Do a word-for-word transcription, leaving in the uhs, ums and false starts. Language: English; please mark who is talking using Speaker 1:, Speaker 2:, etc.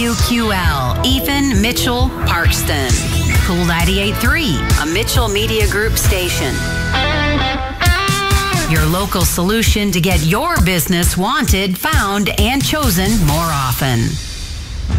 Speaker 1: U Q L, Ethan Mitchell Parkston. Cool ninety-eight point three, a Mitchell Media Group station. Your local solution to get your business wanted, found, and chosen more often.